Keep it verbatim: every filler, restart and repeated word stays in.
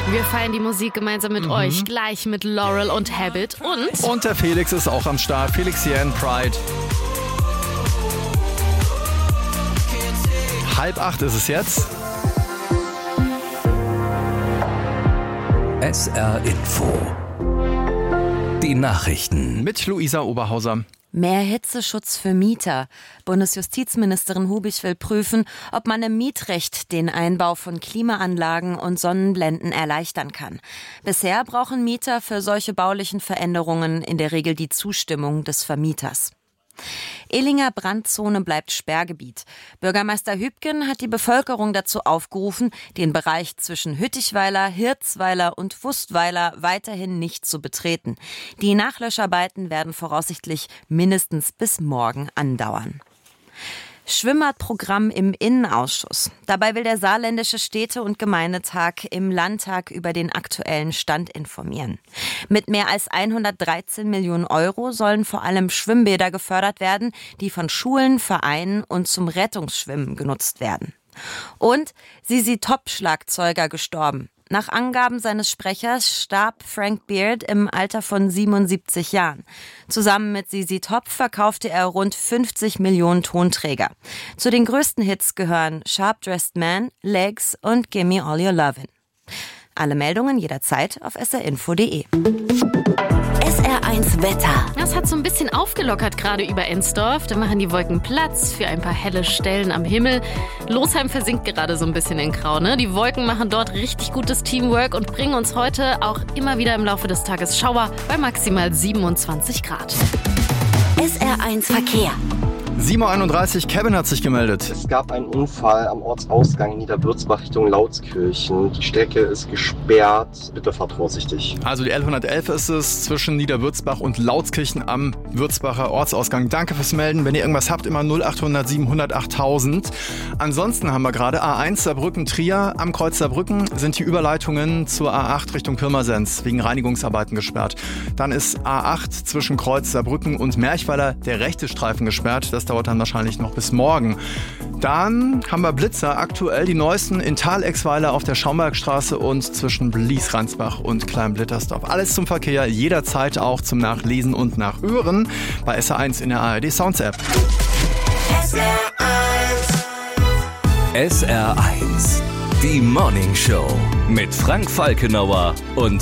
Wir feiern die Musik gemeinsam mit mhm. euch, gleich mit Laurel und Habit und... Und der Felix ist auch am Start. Felix Jan, Pride. Halb acht ist es jetzt. S R Info. Die Nachrichten. Mit Luisa Oberhauser. Mehr Hitzeschutz für Mieter. Bundesjustizministerin Hubich will prüfen, ob man im Mietrecht den Einbau von Klimaanlagen und Sonnenblenden erleichtern kann. Bisher brauchen Mieter für solche baulichen Veränderungen in der Regel die Zustimmung des Vermieters. Ehlinger Brandzone bleibt Sperrgebiet. Bürgermeister Hübgen hat die Bevölkerung dazu aufgerufen, den Bereich zwischen Hüttichweiler, Hirzweiler und Wustweiler weiterhin nicht zu betreten. Die Nachlöscharbeiten werden voraussichtlich mindestens bis morgen andauern. Schwimmbadprogramm im Innenausschuss. Dabei will der Saarländische Städte- und Gemeindetag im Landtag über den aktuellen Stand informieren. Mit mehr als hundertdreizehn Millionen Euro sollen vor allem Schwimmbäder gefördert werden, die von Schulen, Vereinen und zum Rettungsschwimmen genutzt werden. Und Sisi Top-Schlagzeuger gestorben. Nach Angaben seines Sprechers starb Frank Beard im Alter von siebenundsiebzig Jahren. Zusammen mit Sisi Top verkaufte er rund fünfzig Millionen Tonträger. Zu den größten Hits gehören Sharp Dressed Man, Legs und Gimme All Your Lovin'. Alle Meldungen jederzeit auf s r info punkt d e. S R eins Wetter. Das hat so ein bisschen aufgelockert gerade über Ensdorf. Da machen die Wolken Platz für ein paar helle Stellen am Himmel. Losheim versinkt gerade so ein bisschen in Grau, ne? Die Wolken machen dort richtig gutes Teamwork und bringen uns heute auch immer wieder im Laufe des Tages Schauer bei maximal siebenundzwanzig Grad. S R eins Verkehr. sieben Uhr einunddreißig, Kevin hat sich gemeldet. Es gab einen Unfall am Ortsausgang Niederwürzbach Richtung Lautskirchen. Die Strecke ist gesperrt. Bitte fahrt vorsichtig. Also die L hundertelf ist es zwischen Niederwürzbach und Lautskirchen am Würzbacher Ortsausgang. Danke fürs Melden. Wenn ihr irgendwas habt, immer null achthundert siebenhundert achttausend. Ansonsten haben wir gerade A eins Saarbrücken-Trier. Am Kreuz Saarbrücken sind die Überleitungen zur A acht Richtung Pirmasens wegen Reinigungsarbeiten gesperrt. Dann ist A acht zwischen Kreuz Saarbrücken und Merchweiler der rechte Streifen gesperrt. Das dauert dann wahrscheinlich noch bis morgen. Dann haben wir Blitzer, aktuell die neuesten in Thal-Exweiler auf der Schaumbergstraße und zwischen Blies-Ransbach und Klein-Blittersdorf. Alles zum Verkehr, jederzeit auch zum Nachlesen und Nachhören bei S R eins in der A R D Sounds App. S R eins. S R eins, die Morning Show mit Frank Falkenauer und